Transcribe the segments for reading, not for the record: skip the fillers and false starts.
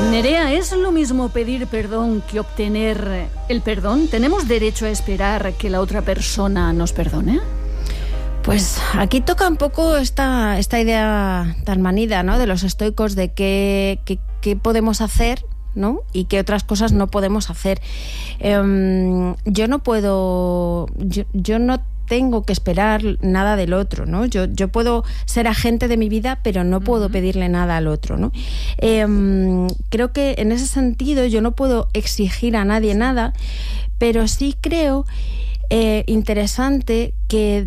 Nerea, ¿es lo mismo pedir perdón que obtener el perdón? ¿Tenemos derecho a esperar que la otra persona nos perdone? Pues aquí toca un poco esta idea tan manida, ¿no?, de los estoicos, de qué podemos hacer, ¿no?, y qué otras cosas no podemos hacer. Yo no tengo que esperar nada del otro, ¿no? Yo puedo ser agente de mi vida, pero no puedo pedirle nada al otro, ¿no? Creo que en ese sentido yo no puedo exigir a nadie nada, pero sí creo interesante que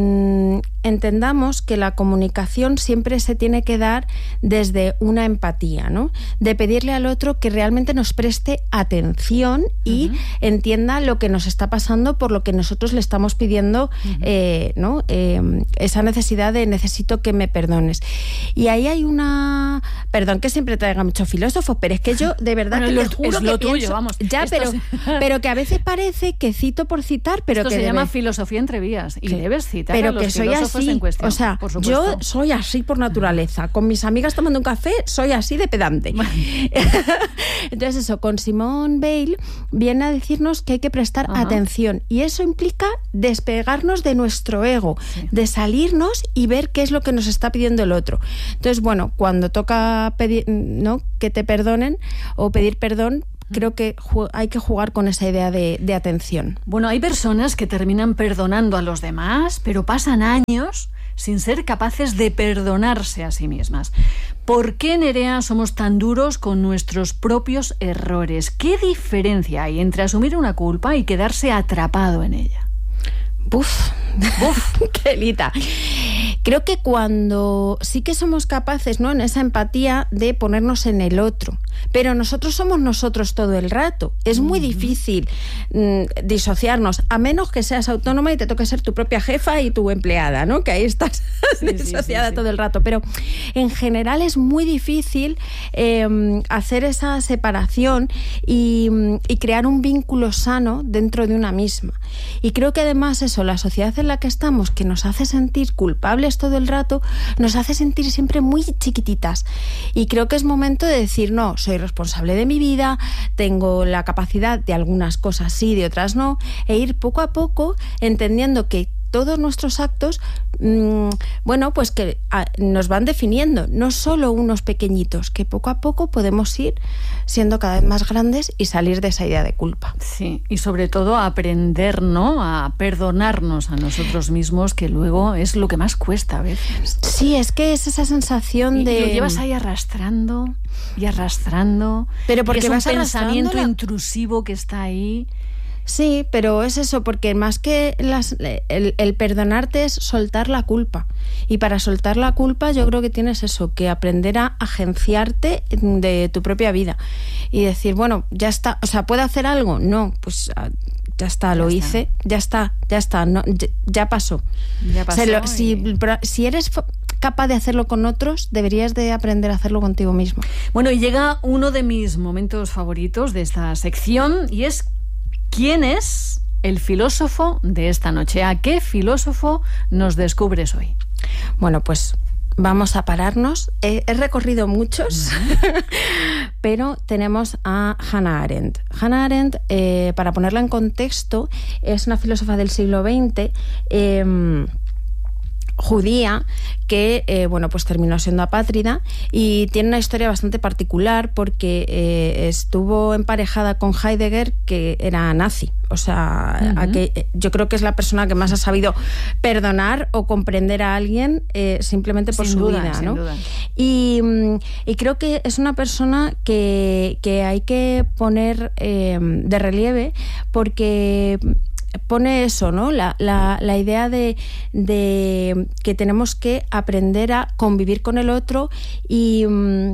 entendamos que la comunicación siempre se tiene que dar desde una empatía, ¿no? De pedirle al otro que realmente nos preste atención y entienda lo que nos está pasando por lo que nosotros le estamos pidiendo, ¿no? Esa necesidad de necesito que me perdones. Y ahí hay una... Perdón que siempre traiga mucho filósofo, pero es que yo de verdad bueno, que te juro es que lo tuyo, pienso, vamos. ya, pero que a veces parece que cito por citar, pero esto que se llama filosofía entre vías y debes citar pero a los que soy filósofos así, en cuestión. o sea, yo soy así por naturaleza. Con mis amigas tomando un café soy así de pedante. Entonces eso, con Simone Weil viene a decirnos que hay que prestar atención, y eso implica despegarnos de nuestro ego, de salirnos y ver qué es lo que nos está pidiendo el otro. Entonces, bueno, cuando toca pedir, ¿no?, que te perdonen o pedir perdón, creo que hay que jugar con esa idea de atención. Bueno, hay personas que terminan perdonando a los demás, pero pasan años sin ser capaces de perdonarse a sí mismas. ¿Por qué, Nerea, somos tan duros con nuestros propios errores? ¿Qué diferencia hay entre asumir una culpa y quedarse atrapado en ella? ¡Buf! ¡Qué lita! Creo que cuando sí que somos capaces, ¿no?, en esa empatía de ponernos en el otro, pero nosotros somos nosotros todo el rato. Es muy difícil disociarnos, a menos que seas autónoma y te toque ser tu propia jefa y tu empleada, ¿no?, que ahí estás disociada todo el rato. Pero en general es muy difícil hacer esa separación y crear un vínculo sano dentro de una misma. Y creo que además eso, la sociedad en la que estamos, que nos hace sentir culpables todo el rato, nos hace sentir siempre muy chiquititas. Y creo que es momento de decir, no, soy responsable de mi vida, tengo la capacidad de algunas cosas sí, de otras no, e ir poco a poco entendiendo que todos nuestros actos, bueno, pues que nos van definiendo, no solo unos pequeñitos, que poco a poco podemos ir siendo cada vez más grandes y salir de esa idea de culpa. Sí, y sobre todo a aprender, ¿no?, a perdonarnos a nosotros mismos, que luego es lo que más cuesta a veces. Sí, es que es esa sensación de... lo llevas ahí arrastrando y arrastrando, pero porque es vas un pensamiento intrusivo que está ahí. Sí, pero es eso, porque más que el perdonarte es soltar la culpa. Y para soltar la culpa yo creo que tienes eso, que aprender a agenciarte de tu propia vida. Y decir, bueno, ya está, o sea, ¿puedo hacer algo? No, pues ya está, lo hice, ya está, no, ya pasó. Ya pasó. O sea, si eres capaz de hacerlo con otros, deberías de aprender a hacerlo contigo mismo. Bueno, y llega uno de mis momentos favoritos de esta sección, y es ¿quién es el filósofo de esta noche? ¿A qué filósofo nos descubres hoy? Bueno, pues vamos a pararnos. He recorrido muchos, pero tenemos a Hannah Arendt. Hannah Arendt, para ponerla en contexto, es una filósofa del siglo XX, judía, que bueno, pues terminó siendo apátrida, y tiene una historia bastante particular porque estuvo emparejada con Heidegger, que era nazi. O sea, yo creo que es la persona que más ha sabido perdonar o comprender a alguien simplemente por su vida, ¿no? Sin duda. Y creo que es una persona que hay que poner de relieve, porque pone eso, ¿no? La idea de que tenemos que aprender a convivir con el otro y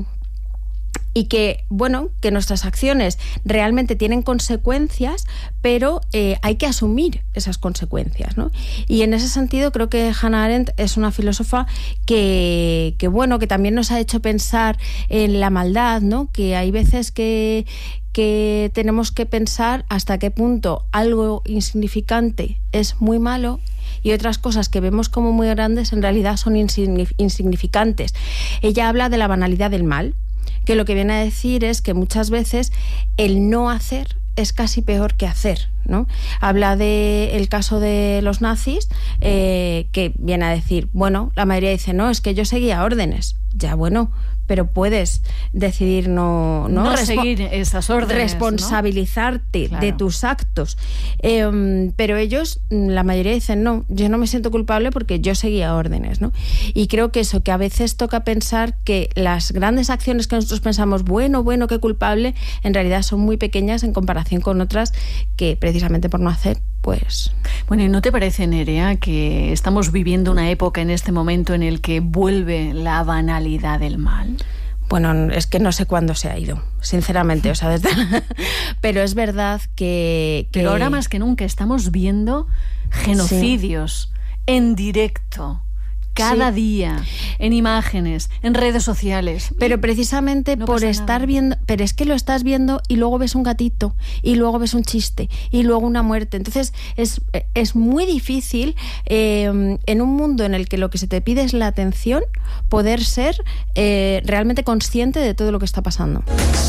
que, bueno, que nuestras acciones realmente tienen consecuencias, pero hay que asumir esas consecuencias, ¿no? Y en ese sentido creo que Hannah Arendt es una filósofa que bueno, que también nos ha hecho pensar en la maldad, ¿no? Que hay veces que tenemos que pensar hasta qué punto algo insignificante es muy malo y otras cosas que vemos como muy grandes en realidad son insignificantes. Ella habla de la banalidad del mal, que lo que viene a decir es que muchas veces el no hacer es casi peor que hacer, ¿no? Habla del caso de los nazis, que viene a decir, bueno, la mayoría dice, no, es que yo seguía órdenes. Ya, bueno, pero puedes decidir no seguir esas órdenes, responsabilizarte, ¿no? de tus actos. Pero ellos, la mayoría dicen, no, yo no me siento culpable porque yo seguía órdenes, ¿no? Y creo que eso, que a veces toca pensar que las grandes acciones que nosotros pensamos, bueno, qué culpable, en realidad son muy pequeñas en comparación con otras que precisamente por no hacer, pues... Bueno, ¿y no te parece, Nerea, que estamos viviendo una época en este momento en el que vuelve la banalidad del mal? Bueno, es que no sé cuándo se ha ido, sinceramente, o sea, pero es verdad que... Pero ahora más que nunca estamos viendo genocidios en directo, cada día, en imágenes, en redes sociales. Pero precisamente no por estar viendo, pero es que lo estás viendo y luego ves un gatito, y luego ves un chiste, y luego una muerte. Entonces es muy difícil, en un mundo en el que lo que se te pide es la atención, poder ser realmente consciente de todo lo que está pasando.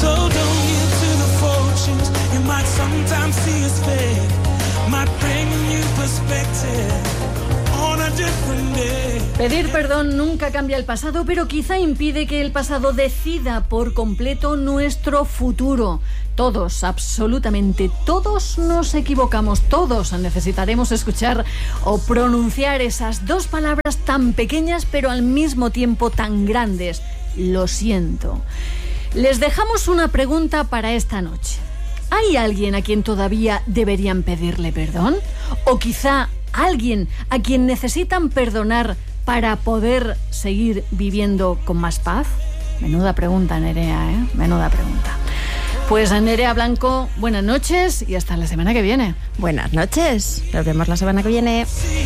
Pedir perdón nunca cambia el pasado, pero quizá impide que el pasado decida por completo nuestro futuro. Todos, absolutamente todos nos equivocamos, todos necesitaremos escuchar o pronunciar esas dos palabras tan pequeñas pero al mismo tiempo tan grandes. Lo siento. Les dejamos una pregunta para esta noche. ¿Hay alguien a quien todavía deberían pedirle perdón? ¿O quizá alguien a quien necesitan perdonar para poder seguir viviendo con más paz? Menuda pregunta, Nerea, ¿eh? Menuda pregunta. Pues Nerea Blanco, buenas noches y hasta la semana que viene. Buenas noches, nos vemos la semana que viene.